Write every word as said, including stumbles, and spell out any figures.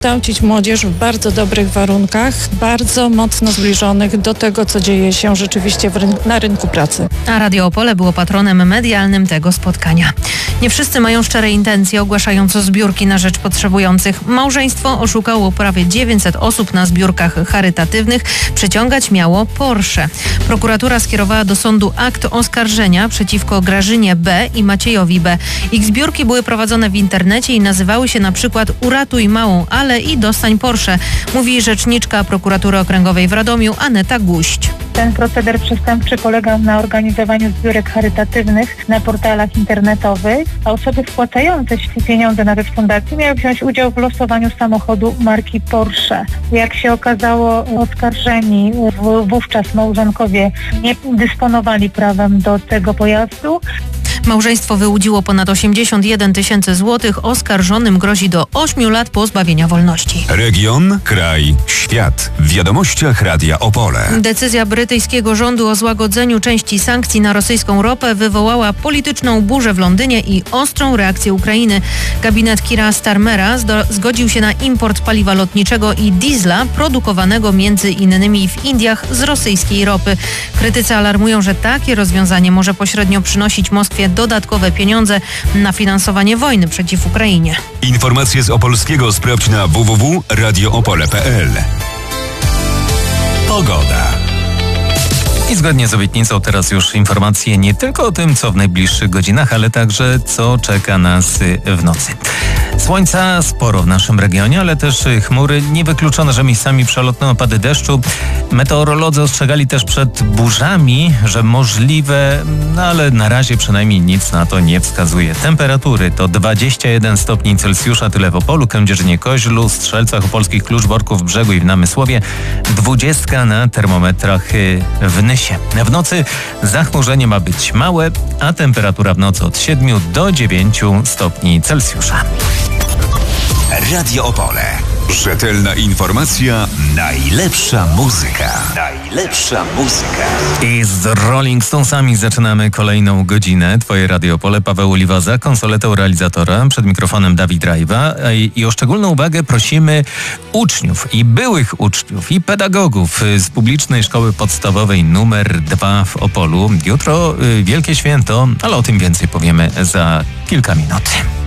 kształcić młodzież w bardzo dobrych warunkach, bardzo mocno zbliżonych do tego, co dzieje się rzeczywiście w ryn- na rynku pracy. A Radio Opole było patronem medialnym tego spotkania. Nie wszyscy mają szczere intencje, ogłaszając zbiórki na rzecz potrzebujących. Małżeństwo oszukało prawie dziewięćset osób na zbiórkach charytatywnych. Przyciągać miało Porsche. Prokuratura skierowała do sądu akt oskarżenia przeciwko Grażynie B. i Maciejowi B. Ich zbiórki były prowadzone w internecie i nazywały się na przykład Uratuj Małą Ale i Dostań Porsche, mówi rzeczniczka Prokuratury Okręgowej w Radomiu Aneta Guść. Ten proceder przestępczy polegał na organizowaniu zbiórek charytatywnych na portalach internetowych, a osoby wpłacające pieniądze na rzecz fundacji miały wziąć udział w losowaniu samochodu marki Porsche. Jak się okazało, oskarżeni w, wówczas małżonkowie nie dysponowali prawem do tego pojazdu. Małżeństwo wyłudziło ponad osiemdziesiąt jeden tysięcy złotych. Oskarżonym grozi do ośmiu lat pozbawienia wolności. Region, kraj, świat. W wiadomościach Radia Opole. Decyzja brytyjskiego rządu o złagodzeniu części sankcji na rosyjską ropę wywołała polityczną burzę w Londynie i ostrą reakcję Ukrainy. Gabinet Keira Starmera zdo- zgodził się na import paliwa lotniczego i diesla produkowanego między innymi w Indiach z rosyjskiej ropy. Krytycy alarmują, że takie rozwiązanie może pośrednio przynosić Moskwie dodatkowe pieniądze na finansowanie wojny przeciw Ukrainie. Informacje z Opolskiego sprawdź na w w w kropka radio opole kropka p l. Pogoda. I zgodnie z obietnicą teraz już informacje nie tylko o tym, co w najbliższych godzinach, ale także co czeka nas w nocy. Słońca sporo w naszym regionie, ale też chmury. Niewykluczone, że miejscami przelotne opady deszczu. Meteorolodzy ostrzegali też przed burzami, że możliwe, no ale na razie przynajmniej nic na to nie wskazuje. Temperatury to dwadzieścia jeden stopni Celsjusza, tyle w Opolu, Kędzierzynie-Koźlu, Strzelcach Opolskich, Kluczborku, w Brzegu i w Namysłowie. dwudziestka na termometrach w Nysie. W nocy zachmurzenie ma być małe, a temperatura w nocy od siedmiu do dziewięciu stopni Celsjusza. Radio Opole. Rzetelna informacja, najlepsza muzyka. Najlepsza muzyka. I z Rolling Stonesami zaczynamy kolejną godzinę. Twoje Radio Opole, Paweł Oliwa za konsoletą realizatora, przed mikrofonem Dawid Rajwa. I o szczególną uwagę prosimy uczniów i byłych uczniów i pedagogów z Publicznej Szkoły Podstawowej numer dwa w Opolu. Jutro y, wielkie święto, ale o tym więcej powiemy za kilka minut.